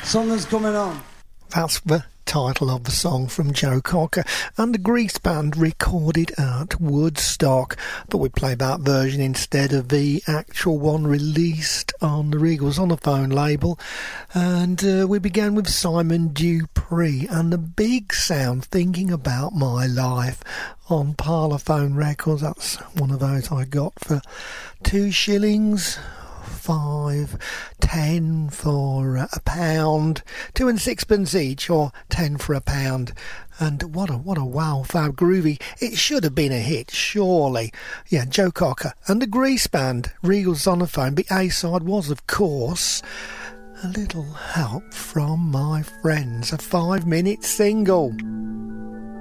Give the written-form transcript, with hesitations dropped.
Song is coming on. That's the title of the song from Joe Cocker and the Grease Band, recorded at Woodstock. But we play that version instead of the actual one released on the Regal Zonophone label. And we began with Simon Dupree and the Big Sound, Thinking About My Life, on Parlophone Records. That's one of those I got for 2 shillings. 5, 10 for a pound, 2 and 6pence each, or 10 for a pound. And what a wow, fab groovy. It should have been a hit, surely. Yeah, Joe Cocker and the Grease Band, Regal Zonophone. The A-side was, of course, A Little Help From My Friends, a 5-minute single.